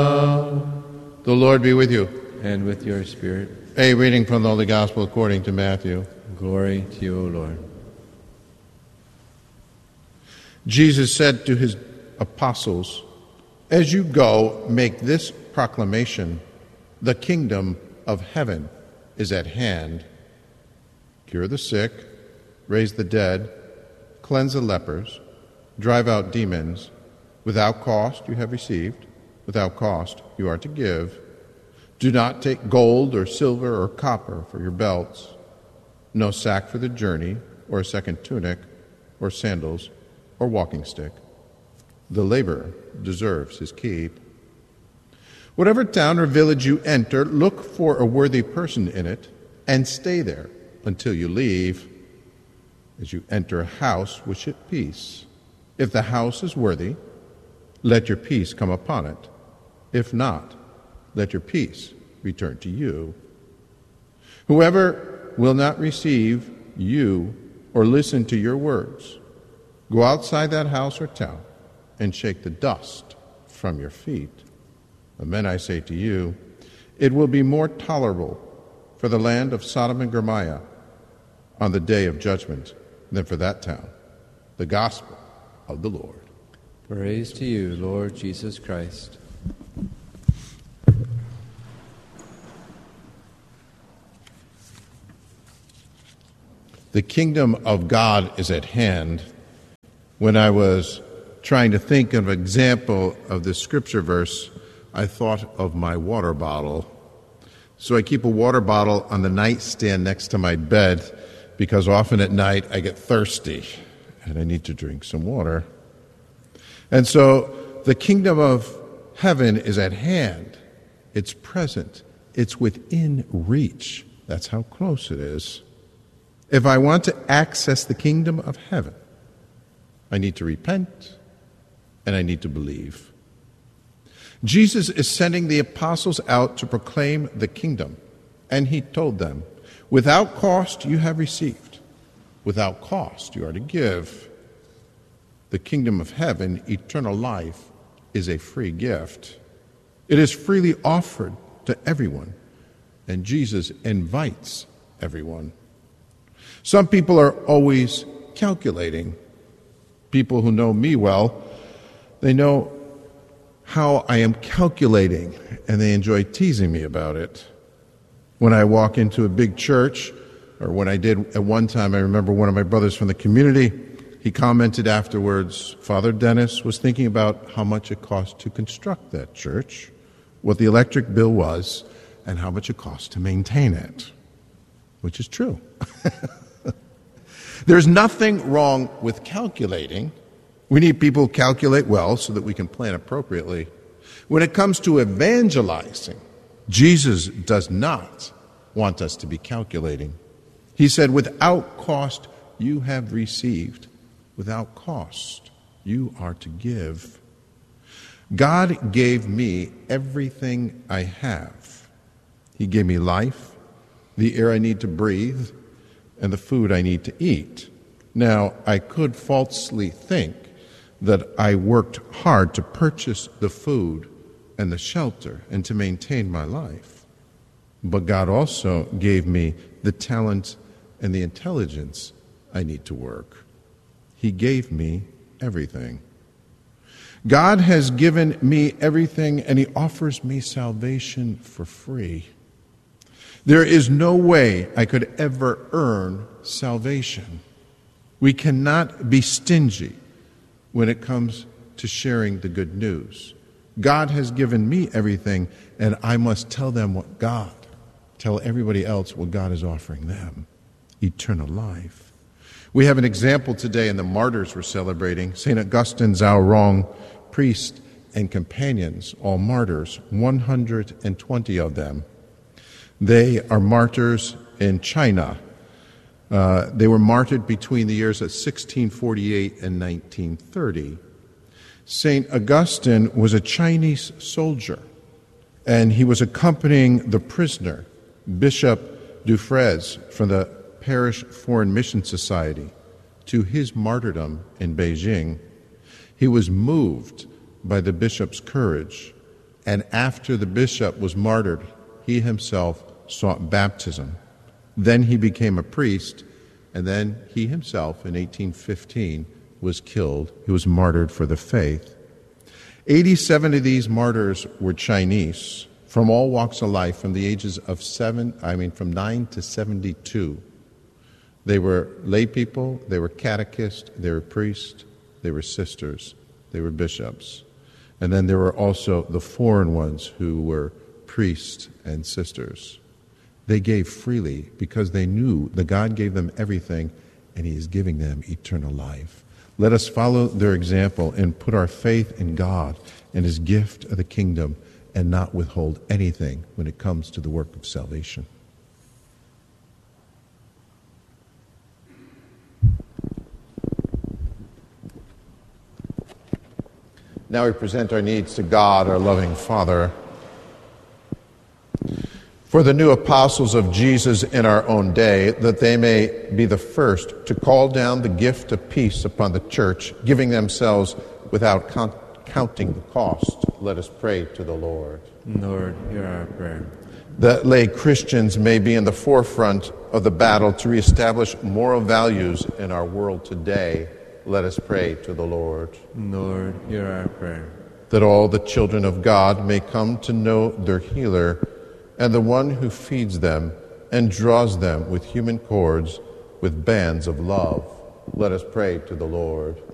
The Lord be with you. And with your spirit. A reading from the Holy Gospel according to Matthew. Glory to you, O Lord. Jesus said to his apostles, "As you go, make this proclamation: the kingdom of heaven is at hand. Cure the sick, raise the dead, cleanse the lepers, drive out demons. Without cost you have received, without cost you are to give. Do not take gold or silver or copper for your belts, no sack for the journey, or a second tunic, or sandals, or walking stick. The laborer deserves his keep. Whatever town or village you enter, look for a worthy person in it, and stay there until you leave. As you enter a house, wish it peace. If the house is worthy, let your peace come upon it. If not, let your peace return to you. Whoever will not receive you or listen to your words, go outside that house or town and shake the dust from your feet. Amen, I say to you, it will be more tolerable for the land of Sodom and Gomorrah on the day of judgment than for that town." The Gospel of the Lord. Praise to you, Lord Jesus Christ. The kingdom of God is at hand. When I was trying to think of an example of this scripture verse, I thought of my water bottle. So I keep a water bottle on the nightstand next to my bed because often at night I get thirsty and I need to drink some water. And so the kingdom of heaven is at hand. It's present. It's within reach. That's how close it is. If I want to access the kingdom of heaven, I need to repent and I need to believe. Jesus is sending the apostles out to proclaim the kingdom, and he told them, without cost you have received, without cost you are to give. The kingdom of heaven, eternal life, is a free gift. It is freely offered to everyone, and Jesus invites everyone. Some people are always calculating. People who know me well, they know how I am calculating, and they enjoy teasing me about it. When I walk into a big church, or when I did at one time, I remember one of my brothers from the community, he commented afterwards, Father Dennis was thinking about how much it cost to construct that church, what the electric bill was, and how much it cost to maintain it, which is true. There's nothing wrong with calculating. We need people to calculate well so that we can plan appropriately. When it comes to evangelizing, Jesus does not want us to be calculating. He said, without cost you have received, without cost you are to give. God gave me everything I have. He gave me life, the air I need to breathe, and the food I need to eat. Now, I could falsely think that I worked hard to purchase the food and the shelter and to maintain my life. But God also gave me the talent and the intelligence I need to work. He gave me everything. God has given me everything, and he offers me salvation for free. There is no way I could ever earn salvation. We cannot be stingy when it comes to sharing the good news. God has given me everything, and I must tell everybody else what God is offering them, eternal life. We have an example today in the martyrs we're celebrating. St. Augustine, Zhao Rong, priest and companions, all martyrs, 120 of them. They are martyrs in China. They were martyred between the years of 1648 and 1930. St. Augustine was a Chinese soldier, and he was accompanying the prisoner, Bishop Dufresne, from the Parish Foreign Mission Society, to his martyrdom in Beijing. He was moved by the bishop's courage, And after the bishop was martyred, he himself sought baptism. Then he became a priest, and then he himself, in 1815, was killed. He was martyred for the faith. 87 of these martyrs were Chinese, from all walks of life, from the ages of from 9 to 72. They were lay people, they were catechists, they were priests, they were sisters, they were bishops. And then there were also the foreign ones who were priests and sisters. They gave freely because they knew that God gave them everything and He is giving them eternal life. Let us follow their example and put our faith in God and His gift of the kingdom and not withhold anything when it comes to the work of salvation. Now we present our needs to God, our loving Father. For the new apostles of Jesus in our own day, that they may be the first to call down the gift of peace upon the church, giving themselves without counting the cost. Let us pray to the Lord. Lord, hear our prayer. That lay Christians may be in the forefront of the battle to reestablish moral values in our world today. Let us pray to the Lord. Lord, hear our prayer. That all the children of God may come to know their healer and the one who feeds them and draws them with human cords, with bands of love. Let us pray to the Lord.